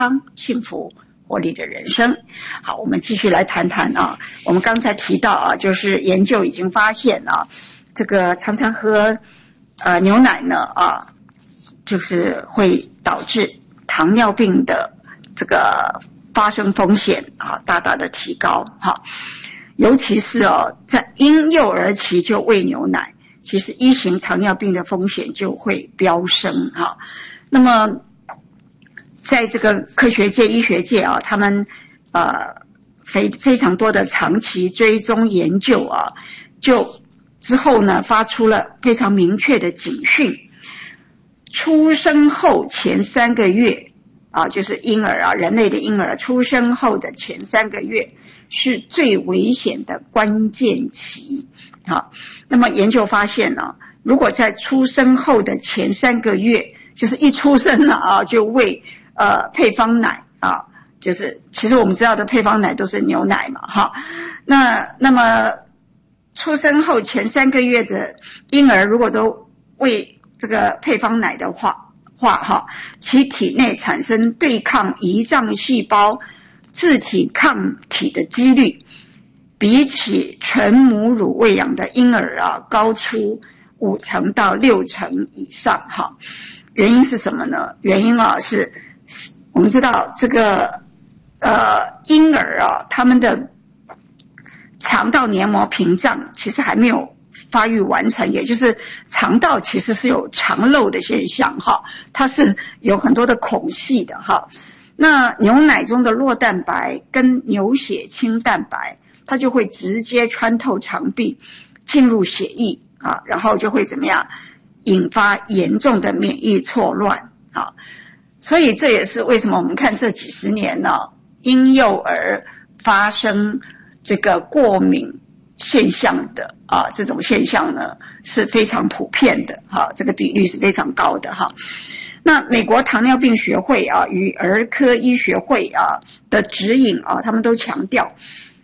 幸福活力的人生。好，我们继续来谈谈啊，我们刚才提到啊，就是研究已经发现啊，这个常常喝牛奶呢啊，就是会导致糖尿病的这个发生风险啊大大的提高哈。尤其是在婴幼儿期就喂牛奶，其实一型糖尿病的风险就会飙升哈。那么在这个科学界、医学界啊，他们非常多的长期追踪研究啊，就之后呢发出了非常明确的警讯：出生后前3个月啊，就是婴儿啊，人类的婴儿出生后的前3个月是最危险的关键期啊。那么研究发现呢，如果在出生后的前3个月，就是一出生了啊，就喂配方奶啊，就是其实我们知道的配方奶都是牛奶嘛哈。那么出生后前3个月的婴儿如果都喂这个配方奶的话哈，其体内产生对抗胰脏细胞自体抗体的几率，比起纯母乳喂养的婴儿啊，高出5成到6成以上哈。原因是什么呢？原因啊是我们知道这个婴儿啊，他们的肠道黏膜屏障其实还没有发育完成，也就是肠道其实是有肠漏的现象哈，它是有很多的孔隙的哈。那牛奶中的酪蛋白跟牛血清蛋白，它就会直接穿透肠壁进入血液啊，然后就会怎么样引发严重的免疫错乱啊。所以这也是为什么我们看这几十年呢，婴幼儿发生这个过敏现象的啊，这种现象呢是非常普遍的哈，这个比率是非常高的哈。那美国糖尿病学会啊与儿科医学会啊的指引啊，他们都强调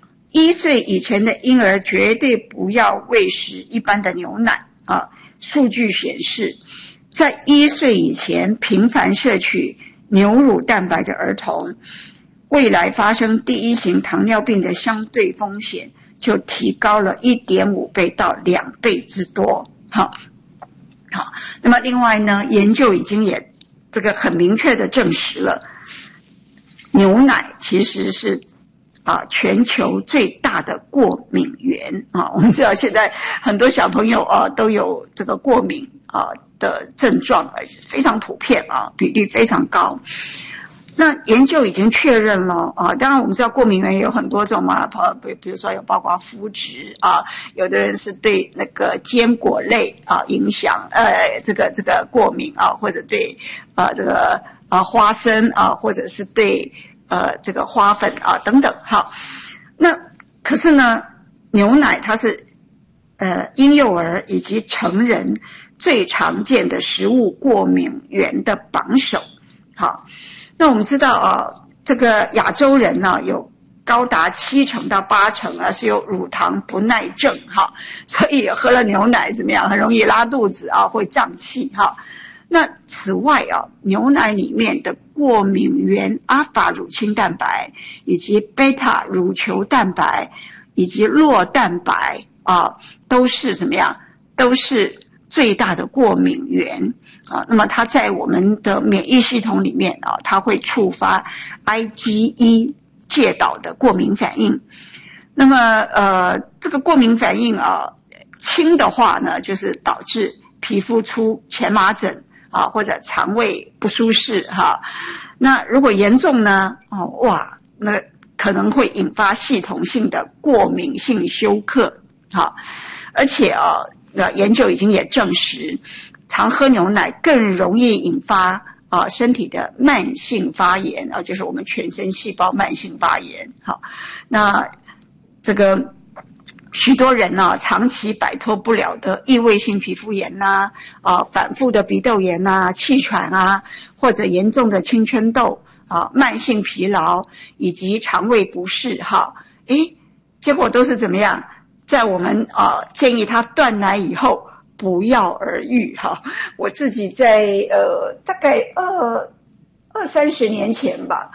，1岁以前的婴儿绝对不要喂食一般的牛奶啊。数据显示，在1岁以前频繁摄取牛乳蛋白的儿童，未来发生第1型糖尿病的相对风险就提高了 1.5 倍到2倍之多。好，那么另外呢，研究已经也这个很明确的证实了，牛奶其实是全球最大的过敏源啊。我们知道现在很多小朋友都有这个过敏的症状，非常普遍啊，比例非常高。那研究已经确认了当然我们知道过敏源也有很多种嘛，比如说有包括麸质有的人是对那个坚果类影响这个过敏或者对这个花生或者是对这个花粉等等。好，那可是呢，牛奶它是婴幼儿以及成人最常见的食物过敏源的榜首。好，那我们知道这个亚洲人呢有高达7成到8成是有乳糖不耐症所以喝了牛奶怎么样，很容易拉肚子会胀气那此外牛奶里面的过敏原阿法乳清蛋白以及贝塔乳球蛋白以及酪蛋白都是怎么样，都是最大的过敏源那么它在我们的免疫系统里面它会触发 IgE 介导的过敏反应。那么这个过敏反应轻的话呢，就是导致皮肤出荨麻疹或者肠胃不舒适那如果严重呢那可能会引发系统性的过敏性休克而且研究已经也证实，常喝牛奶更容易引发身体的慢性发炎就是我们全身细胞慢性发炎。好，那这个许多人长期摆脱不了的异位性皮肤炎反复的鼻窦炎气喘或者严重的青春痘慢性疲劳以及肠胃不适结果都是怎么样，在我们建议他断奶以后不药而愈我自己在大概 20-30年前吧。